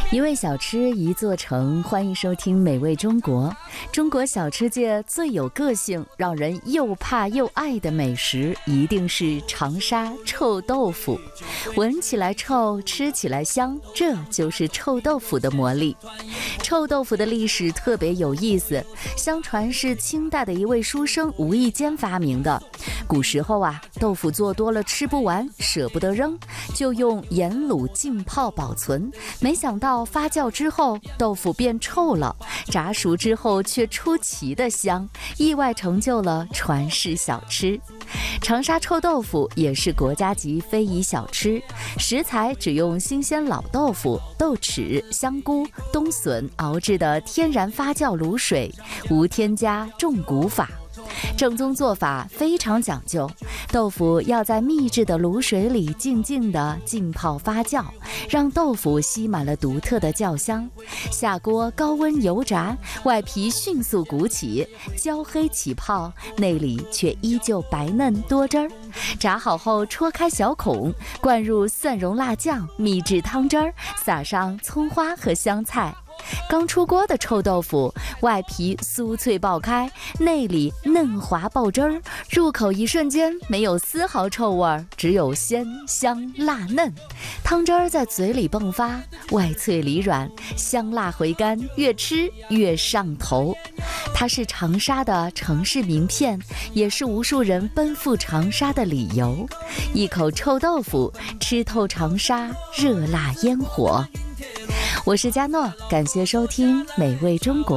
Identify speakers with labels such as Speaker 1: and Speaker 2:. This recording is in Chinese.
Speaker 1: 一味小吃一座城，欢迎收听美味中国。中国小吃界最有个性，让人又怕又爱的美食，一定是长沙臭豆腐。闻起来臭，吃起来香，这就是臭豆腐的魔力。臭豆腐的历史特别有意思，相传是清代的一位书生无意间发明的。古时候豆腐做多了吃不完，舍不得扔，就用盐卤浸泡保存。没想到发酵之后，豆腐变臭了，炸熟之后却出奇的香，意外成就了传世小吃。长沙臭豆腐也是国家级非遗小吃，食材只用新鲜老豆腐、豆豉、香菇、冬笋熬制的天然发酵卤水，无添加重古法。正宗做法非常讲究，豆腐要在秘制的卤水里静静地浸泡发酵，让豆腐吸满了独特的酵香。下锅高温油炸，外皮迅速鼓起，焦黑起泡，内里却依旧白嫩多汁儿。炸好后戳开小孔，灌入蒜蓉辣酱、秘制汤汁儿，撒上葱花和香菜。刚出锅的臭豆腐，外皮酥脆爆开，内里嫩滑爆汁儿，入口一瞬间没有丝毫臭味，只有鲜香辣嫩。汤汁儿在嘴里迸发，外脆里软，香辣回甘，越吃越上头。它是长沙的城市名片，也是无数人奔赴长沙的理由。一口臭豆腐，吃透长沙热辣烟火。我是佳诺，感谢收听美味中国。